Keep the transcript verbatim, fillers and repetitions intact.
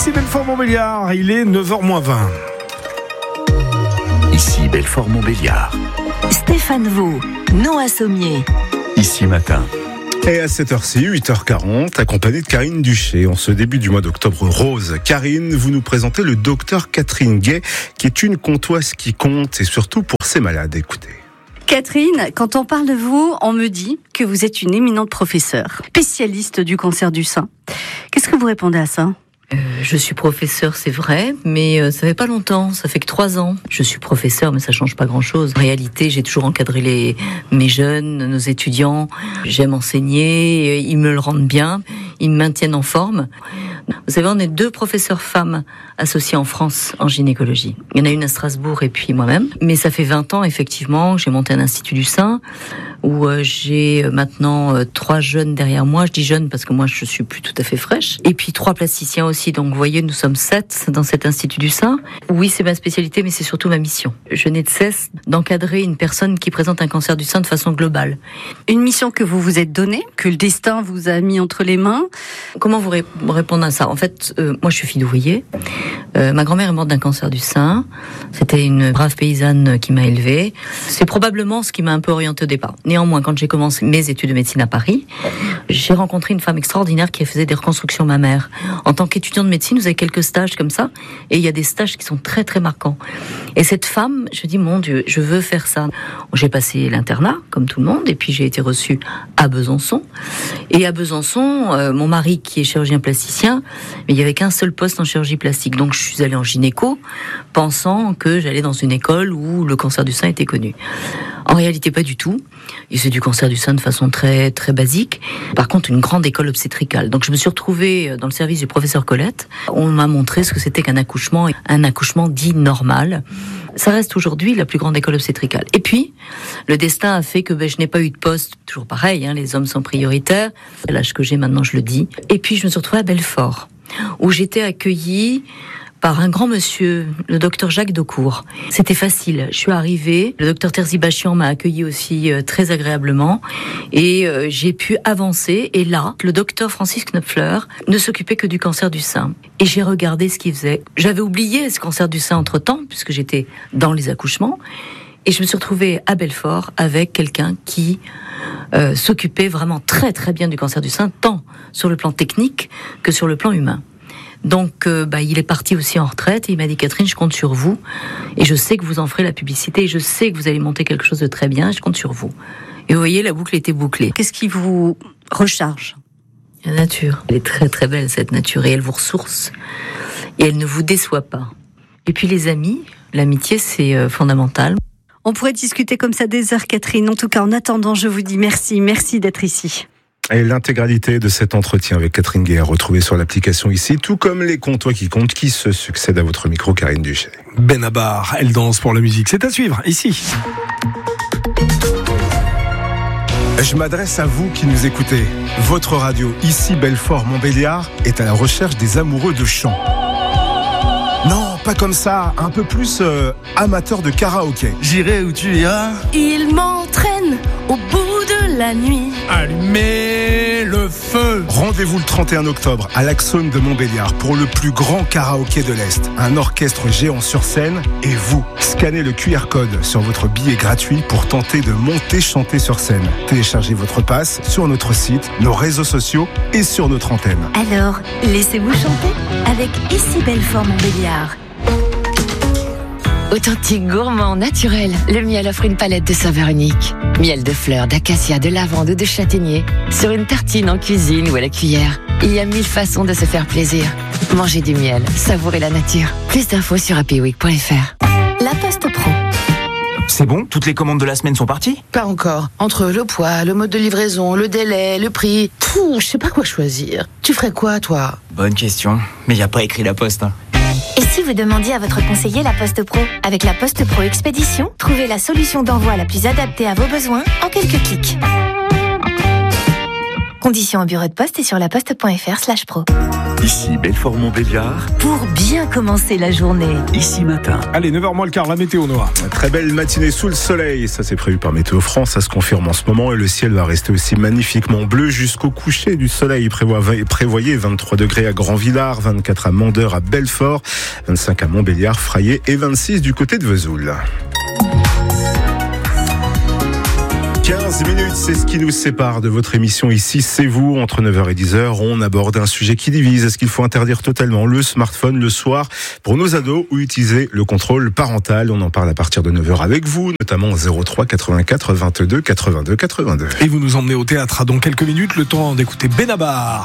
Ici Belfort-Montbéliard, il est neuf heures moins vingt. Ici Belfort-Montbéliard. Stéphane Vaux, Noah Sommier. Ici Matin. Et à cette heure-ci, huit heures quarante, accompagné de Karine Duché. En ce début du mois d'octobre rose, Karine, vous nous présentez le docteur Catherine Gay, qui est une comtoise qui compte, et surtout pour ses malades. Écoutez. Catherine, quand on parle de vous, on me dit que vous êtes une éminente professeure, spécialiste du cancer du sein. Qu'est-ce que vous répondez à ça ? Euh, je suis professeur, c'est vrai, mais euh, ça fait pas longtemps, ça fait que trois ans. Je suis professeur, mais ça change pas grand-chose. En réalité, j'ai toujours encadré les, mes jeunes, nos étudiants. J'aime enseigner, ils me le rendent bien, ils me maintiennent en forme. Vous savez, on est deux professeurs femmes associées en France en gynécologie. Il y en a une à Strasbourg et puis moi-même. Mais ça fait vingt ans, effectivement, que j'ai monté un institut du sein où euh, j'ai maintenant euh, trois jeunes derrière moi. Je dis jeunes parce que moi, je suis plus tout à fait fraîche. Et puis trois plasticiens aussi. Donc, vous voyez, nous sommes sept dans cet institut du sein. Oui, c'est ma spécialité, mais c'est surtout ma mission. Je n'ai de cesse d'encadrer une personne qui présente un cancer du sein de façon globale. Une mission que vous vous êtes donnée, que le destin vous a mis entre les mains. Comment vous ré- répondre à ça ? En fait, euh, moi, je suis fille d'ouvrier. Euh, ma grand-mère est morte d'un cancer du sein. C'était une brave paysanne qui m'a élevée. C'est probablement ce qui m'a un peu orientée au départ. Néanmoins, quand j'ai commencé mes études de médecine à Paris, j'ai rencontré une femme extraordinaire qui faisait des reconstructions mammaires. En tant qu'étudiant de médecine, vous avez quelques stages comme ça, et il y a des stages qui sont très très marquants. Et cette femme, je dis, mon Dieu, je veux faire ça. J'ai passé l'internat, comme tout le monde, et puis j'ai été reçue à Besançon. Et à Besançon, euh, mon mari, qui est chirurgien plasticien, mais il n'y avait qu'un seul poste en chirurgie plastique. Donc je suis allée en gynéco, pensant que j'allais dans une école où le cancer du sein était connu. En réalité, pas du tout. Et c'est du cancer du sein de façon très très basique. Par contre, une grande école obstétricale. Donc je me suis retrouvée dans le service du professeur Colette. On m'a montré ce que c'était qu'un accouchement, un accouchement dit normal. Ça reste aujourd'hui la plus grande école obstétricale. Et puis, le destin a fait que ben, je n'ai pas eu de poste. Toujours pareil, hein, les hommes sont prioritaires. À l'âge que j'ai maintenant, je le dis. Et puis, je me suis retrouvée à Belfort, où j'étais accueillie par un grand monsieur, le docteur Jacques Daucourt. C'était facile. Je suis arrivée, le docteur Terzibachian m'a accueillie aussi euh, très agréablement, et euh, j'ai pu avancer. Et là, le docteur Francis Knopfler ne s'occupait que du cancer du sein. Et j'ai regardé ce qu'il faisait. J'avais oublié ce cancer du sein entre-temps, puisque j'étais dans les accouchements. Et je me suis retrouvée à Belfort avec quelqu'un qui euh, s'occupait vraiment très très bien du cancer du sein, tant sur le plan technique que sur le plan humain. Donc, euh, bah, il est parti aussi en retraite et il m'a dit, Catherine, je compte sur vous et je sais que vous en ferez la publicité et je sais que vous allez monter quelque chose de très bien et je compte sur vous. Et vous voyez, la boucle était bouclée. Qu'est-ce qui vous recharge ? La nature. Elle est très très belle, cette nature, et elle vous ressource et elle ne vous déçoit pas. Et puis les amis, l'amitié, c'est euh, fondamental. On pourrait discuter comme ça des heures, Catherine. En tout cas, en attendant, je vous dis merci, merci d'être ici. Et l'intégralité de cet entretien avec Catherine Gay à retrouver sur l'application ici, tout comme les Comtois qui comptent, qui se succèdent à votre micro, Karine Duché. Benabar, elle danse pour la musique. C'est à suivre, ici. Je m'adresse à vous qui nous écoutez. Votre radio, ici Belfort-Montbéliard, est à la recherche des amoureux de chant. Non, pas comme ça, un peu plus euh, amateur de karaoké. J'irai où tu iras. Il m'entraîne au bout de la nuit. Allumez le feu. Rendez-vous le trente et un octobre à l'Axone de Montbéliard pour le plus grand karaoké de l'Est. Un orchestre géant sur scène et vous. Scannez le Q R code sur votre billet gratuit pour tenter de monter chanter sur scène. Téléchargez votre passe sur notre site, nos réseaux sociaux et sur notre antenne. Alors, laissez-vous chanter avec Ici Belfort-Montbéliard. Authentique, gourmand, naturel, le miel offre une palette de saveurs uniques. Miel de fleurs, d'acacia, de lavande ou de châtaignier. Sur une tartine, en cuisine ou à la cuillère. Il y a mille façons de se faire plaisir. Mangez du miel, savourez la nature. Plus d'infos sur happy week point f r. La Poste Pro. C'est bon, toutes les commandes de la semaine sont parties ? Pas encore. Entre le poids, le mode de livraison, le délai, le prix... Pouh, je sais pas quoi choisir. Tu ferais quoi, toi ? Bonne question, mais y a pas écrit la poste. Hein. Et si vous demandiez à votre conseiller la Poste Pro ? Avec la Poste Pro Expédition, trouvez la solution d'envoi la plus adaptée à vos besoins en quelques clics. Conditions en bureau de poste et sur laposte.fr slash pro. Ici Belfort-Montbéliard. Pour bien commencer la journée. Ici Matin. Allez, neuf heures moins le quart, la météo, Noah. Très belle matinée sous le soleil, ça c'est prévu par Météo France, ça se confirme en ce moment et le ciel va rester aussi magnifiquement bleu jusqu'au coucher du soleil. Prévoyez vingt-trois degrés à Grand-Villard, vingt-quatre à Mandeur, à Belfort, vingt-cinq à Montbéliard, Frayet et vingt-six du côté de Vesoul. quinze minutes, c'est ce qui nous sépare de votre émission Ici, c'est vous. Entre neuf heures et dix heures, on aborde un sujet qui divise. Est-ce qu'il faut interdire totalement le smartphone le soir pour nos ados ou utiliser le contrôle parental? On en parle à partir de neuf heures avec vous, notamment zéro trois quatre-vingt-quatre vingt-deux quatre-vingt-deux quatre-vingt-deux. Et vous nous emmenez au théâtre dans quelques minutes, le temps d'écouter Benabar.